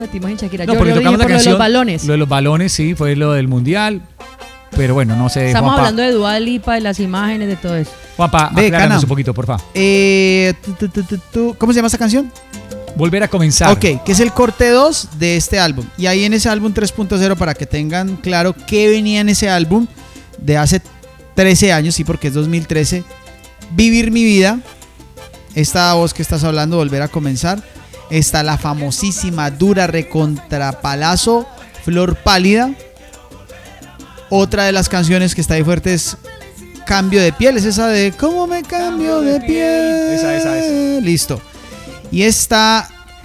metimos en Shakira. No, yo porque lo dije tocamos la por canción. lo de los balones. Lo de los balones, sí, fue lo del mundial. Pero bueno, no sé. Estamos Juanpa, hablando de Dua Lipa, de las imágenes, de todo eso. Juanpa, acláranos un poquito, por favor. ¿Cómo se llama esta canción? Volver a comenzar. Ok, que es el corte 2 de este álbum. Y ahí en ese álbum 3.0, para que tengan claro qué venía en ese álbum de hace 13 años, sí, porque es 2013. Vivir mi vida. Esta voz que estás hablando, Volver a comenzar. Está la famosísima, dura, recontrapalazo, Flor Pálida. Otra de las canciones que está ahí fuerte es Cambio de piel. Es esa de ¿cómo me cambio de piel? Esa. Listo. Y esta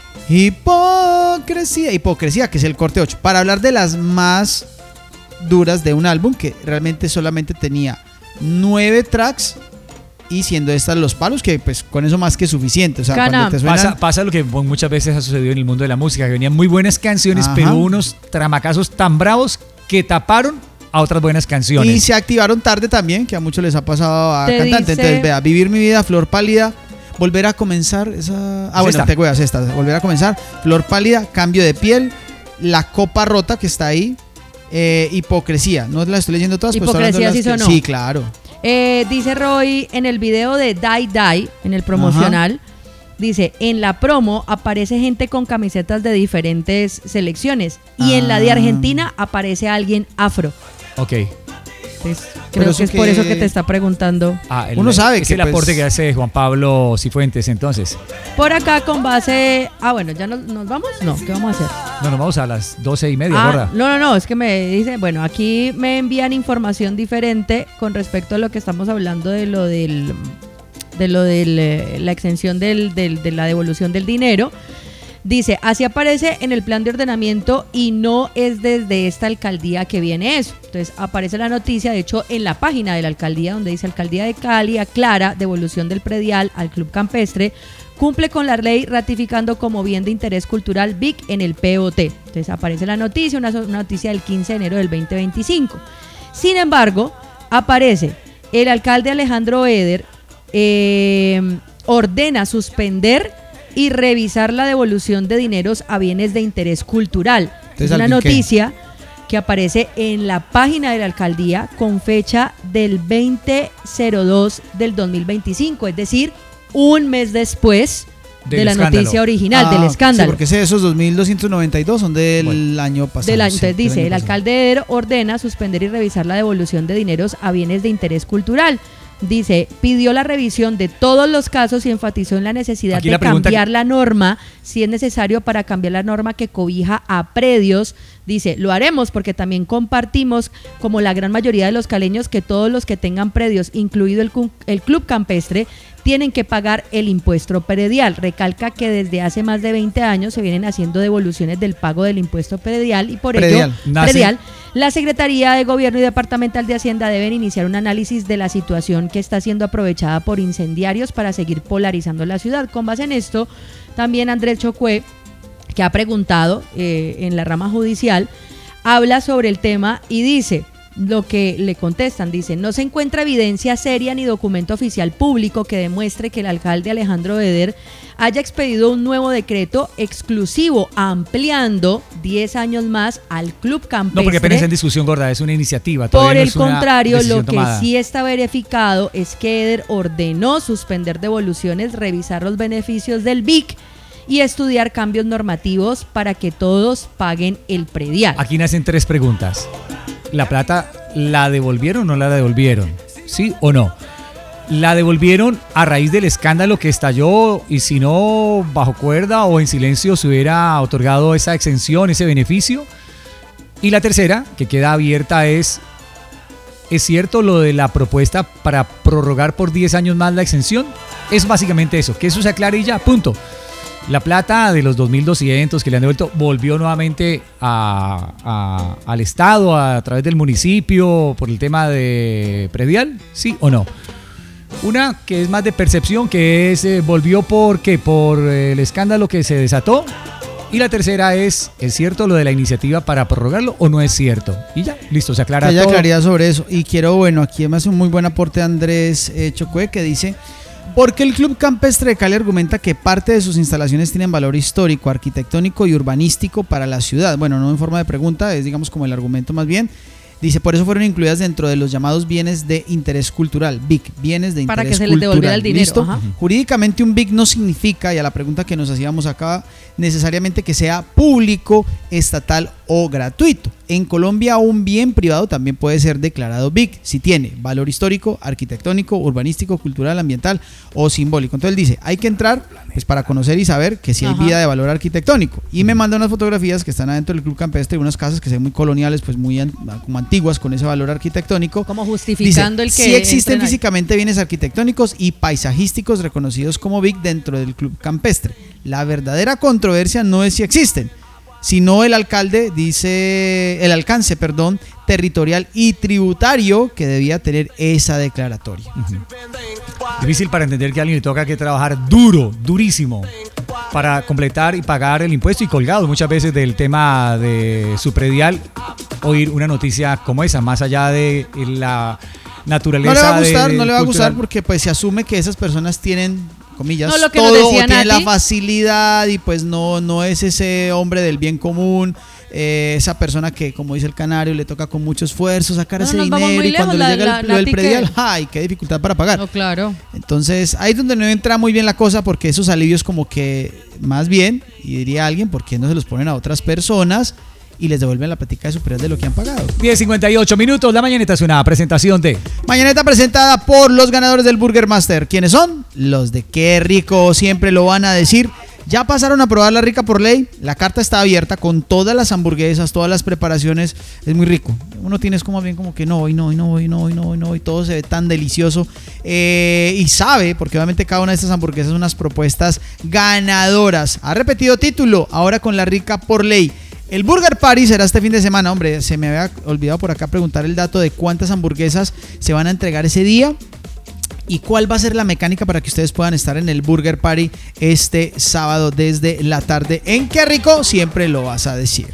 Hipocresía, que es el corte 8. Para hablar de las más duras de un álbum que realmente solamente tenía 9 tracks. Y siendo estas los palos, que pues con eso más que suficiente. O sea, cuando te suenan... pasa lo que muchas veces ha sucedido en el mundo de la música, que venían muy buenas canciones, pero unos tramacazos tan bravos que taparon a otras buenas canciones. Y se activaron tarde también, que a muchos les ha pasado a cantantes. Dice... Entonces, vea, Vivir mi vida, Flor Pálida, Volver a comenzar, esa... Ah, bueno, te cuidas esta. Volver a comenzar, Flor Pálida, Cambio de piel, La copa rota que está ahí, Hipocresía. No las estoy leyendo todas, pero Hipocresía sí sonó. Sí, claro. Dice Roy en el video de Die Die, en el promocional, dice, en la promo aparece gente con camisetas de diferentes selecciones y en la de Argentina aparece alguien afro. Ok. Entonces, creo que es por eso que te está preguntando. Uno sabe es que el aporte que hace Juan Pablo Cifuentes, entonces. Por acá con base... bueno, ¿ya nos vamos? No, ¿qué vamos a hacer? No, nos vamos a las 12:30, gorda. No, es que me dice, bueno, aquí me envían información diferente con respecto a lo que estamos hablando de la exención de la devolución del dinero. Dice, así aparece en el plan de ordenamiento y no es desde esta alcaldía que viene eso. Entonces aparece la noticia, de hecho, en la página de la alcaldía, donde dice Alcaldía de Cali aclara devolución del predial al Club Campestre, cumple con la ley ratificando como bien de interés cultural BIC en el POT. Entonces aparece la noticia, una noticia del 15 de enero del 2025. Sin embargo, aparece el alcalde Alejandro Eder ordena suspender y revisar la devolución de dineros a bienes de interés cultural. Es una noticia que aparece en la página de la alcaldía con fecha del 20/02 del 2025, es decir, un mes después de la noticia original, del escándalo. Sí, porque esos 2.292 son del año pasado. Entonces dice, el alcalde ordena suspender y revisar la devolución de dineros a bienes de interés cultural. Dice, pidió la revisión de todos los casos y enfatizó en la necesidad de cambiar la norma, si es necesario para cambiar la norma que cobija a predios. Dice, lo haremos porque también compartimos, como la gran mayoría de los caleños, que todos los que tengan predios, incluido el Club Campestre, tienen que pagar el impuesto predial. Recalca que desde hace más de 20 años se vienen haciendo devoluciones del pago del impuesto predial y por ello, la Secretaría de Gobierno y Departamental de Hacienda deben iniciar un análisis de la situación que está siendo aprovechada por incendiarios para seguir polarizando la ciudad. Con base en esto, también Andrés Chocue, que ha preguntado en la rama judicial, habla sobre el tema y dice... Lo que le contestan, dice, no se encuentra evidencia seria ni documento oficial público que demuestre que el alcalde Alejandro Eder haya expedido un nuevo decreto exclusivo ampliando 10 años más al Club Campestre. No, porque apenas en discusión, gorda, es una iniciativa. Por el contrario, lo que sí está verificado es que Eder ordenó suspender devoluciones, revisar los beneficios del BIC y estudiar cambios normativos para que todos paguen el predial. Aquí nacen 3 preguntas. ¿La plata la devolvieron o no la devolvieron? ¿Sí o no? ¿La devolvieron a raíz del escándalo que estalló y si no, bajo cuerda o en silencio se hubiera otorgado esa exención, ese beneficio? Y la tercera, que queda abierta, ¿es cierto lo de la propuesta para prorrogar por 10 años más la exención? Es básicamente eso, que eso se aclare y ya, punto. La plata de los 2.200 que le han devuelto volvió nuevamente al Estado a través del municipio por el tema de predial, ¿sí o no? Una que es más de percepción, que es volvió por el escándalo que se desató. Y la tercera ¿es cierto lo de la iniciativa para prorrogarlo o no es cierto? Y ya, listo, se aclara todo. Claridad sobre eso. Y quiero, aquí me hace un muy buen aporte Andrés Chocue, que dice... Porque el Club Campestre de Cali argumenta que parte de sus instalaciones tienen valor histórico, arquitectónico y urbanístico para la ciudad. Bueno, no en forma de pregunta, es digamos como el argumento más bien. Dice, por eso fueron incluidas dentro de los llamados bienes de interés cultural, BIC, bienes de para interés cultural. Para que se les devolviera el dinero. ¿Listo? Jurídicamente un BIC no significa, y a la pregunta que nos hacíamos acá, necesariamente que sea público, estatal o gratuito. En Colombia un bien privado también puede ser declarado BIC si tiene valor histórico, arquitectónico, urbanístico, cultural, ambiental o simbólico. Entonces él dice, hay que entrar pues, para conocer y saber que si hay vida de valor arquitectónico. Y me manda unas fotografías que están adentro del Club Campestre, unas casas que se ven muy coloniales, pues muy como antiguas con ese valor arquitectónico. Como justificando dice, el que... sí existen físicamente bienes arquitectónicos y paisajísticos reconocidos como BIC dentro del Club Campestre. La verdadera controversia no es si existen, sino el alcance territorial y tributario que debía tener esa declaratoria. Difícil para entender que a alguien le toca que trabajar durísimo, para completar y pagar el impuesto y colgado muchas veces del tema de su predial, oír una noticia como esa, más allá de la naturaleza. No le va a gustar porque pues se asume que esas personas tienen, comillas, no, lo que todo, o tienen la facilidad y pues no es ese hombre del bien común, esa persona que, como dice el canario, le toca con mucho esfuerzo sacar ese dinero y cuando le llega el predial, ¡ay, qué dificultad para pagar! No, claro. Entonces ahí es donde no entra muy bien la cosa, porque esos alivios como que, más bien, y diría alguien, ¿por qué no se los ponen a otras personas y les devuelven la plática de superior de lo que han pagado? 10:58 minutos, la mañaneta es una presentación de... Mañaneta presentada por los ganadores del Burger Master. ¿Quiénes son? Los de Qué Rico, siempre lo van a decir. Ya pasaron a probar la rica por ley. La carta está abierta con todas las hamburguesas, todas las preparaciones. Es muy rico. Uno tiene como bien como que no, y todo se ve tan delicioso. Y sabe, porque obviamente cada una de estas hamburguesas son unas propuestas ganadoras. Ha repetido título, ahora con la rica por ley. El Burger Party será este fin de semana. Hombre, se me había olvidado por acá preguntar el dato de cuántas hamburguesas se van a entregar ese día y cuál va a ser la mecánica para que ustedes puedan estar en el Burger Party este sábado desde la tarde. En Qué Rico, siempre lo vas a decir.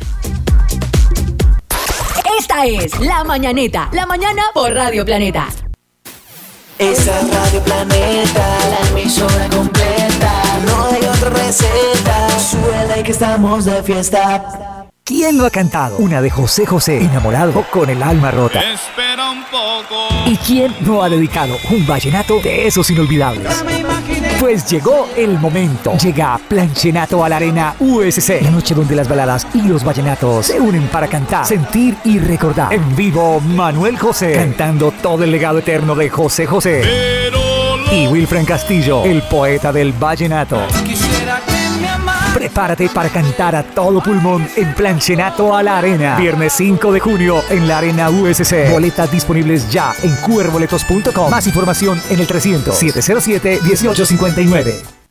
Esta es La Mañaneta, la mañana por Radio Planeta. Esa es Radio Planeta, la emisora completa. No hay otra receta, suena que estamos de fiesta. ¿Quién no ha cantado una de José José, enamorado o con el alma rota? Espera un poco. ¿Y quién no ha dedicado un vallenato de esos inolvidables? Pues llegó el momento. Llega Planchenato a la Arena USC, la noche donde las baladas y los vallenatos se unen para cantar, sentir y recordar. En vivo, Manuel José, cantando todo el legado eterno de José José. Y Wilfran Castillo, el poeta del vallenato. Prepárate para cantar a todo pulmón en Planchenato a la Arena. Viernes 5 de junio en la Arena USC. Boletas disponibles ya en qrboletos.com. Más información en el 300-707-1859.